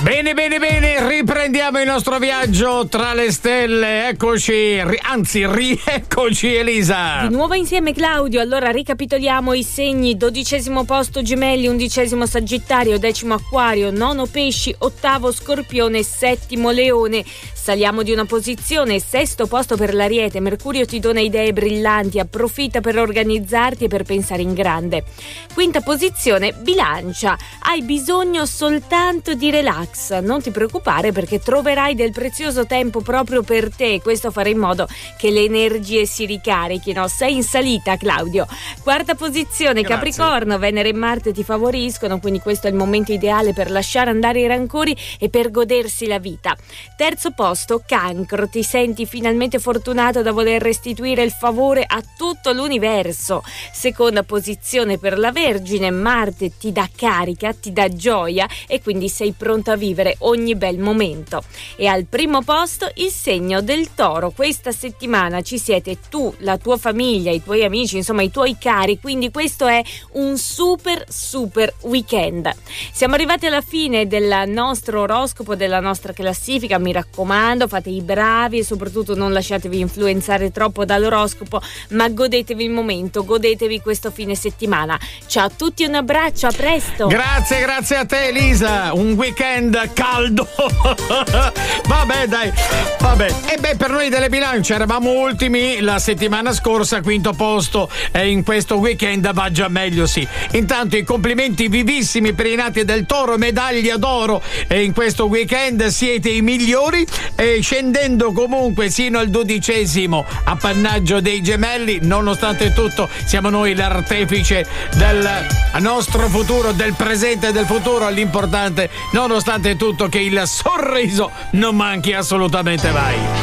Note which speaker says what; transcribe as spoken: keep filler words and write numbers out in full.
Speaker 1: Bene, bene, bene, riprendiamo il nostro viaggio tra le stelle. Eccoci, ri- anzi, rieccoci Elisa.
Speaker 2: Di nuovo insieme Claudio. Allora ricapitoliamo i segni: dodicesimo posto Gemelli, undicesimo Sagittario, decimo Acquario, nono Pesci, ottavo Scorpione, settimo Leone. Saliamo di una posizione, sesto posto per l'Ariete. Mercurio ti dona idee brillanti, approfitta per organizzarti e per pensare in grande. Quinta posizione Bilancia, hai bisogno soltanto di relax, non ti preoccupare perché troverai del prezioso tempo proprio per te, questo farà in modo che le energie si ricarichino. Sei in salita Claudio. Quarta posizione
Speaker 1: Grazie.
Speaker 2: Capricorno, Venere e Marte ti favoriscono, quindi questo è il momento ideale per lasciare andare i rancori e per godersi la vita. Terzo posto Cancro, ti senti finalmente fortunato da voler restituire il favore a tutto l'universo. Seconda posizione per la Vergine, Marte ti dà carica, ti dà gioia e quindi sei pronto a vivere ogni bel momento. E al primo posto il segno del Toro. Questa settimana ci siete tu, la tua famiglia, i tuoi amici, insomma i tuoi cari, quindi questo è un super super weekend. Siamo arrivati alla fine del nostro oroscopo, della nostra classifica. Mi raccomando, fate i bravi e soprattutto non lasciatevi influenzare troppo dall'oroscopo, ma godetevi il momento, godetevi questo fine settimana. Ciao a tutti, un abbraccio, a presto.
Speaker 1: Grazie, grazie a te Elisa, un weekend caldo. Vabbè dai, vabbè. E beh, per noi delle Bilance eravamo ultimi la settimana scorsa, quinto posto, e in questo weekend va già meglio, sì. Intanto i complimenti vivissimi per i nati del Toro, medaglia d'oro, e in questo weekend siete i migliori. E scendendo comunque sino al dodicesimo appannaggio dei Gemelli, nonostante tutto siamo noi l'artefice del nostro futuro, del presente e del futuro. L'importante, nonostante tutto, che il sorriso non manchi assolutamente mai.